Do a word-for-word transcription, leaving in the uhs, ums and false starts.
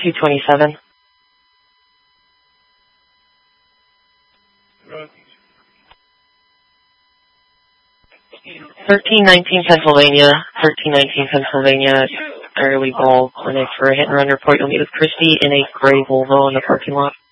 two twenty-seven. thirteen nineteen Pennsylvania, thirteen nineteen Pennsylvania, early ball clinic for a hit and run report. You'll meet with Christy in a gray Volvo in the parking lot.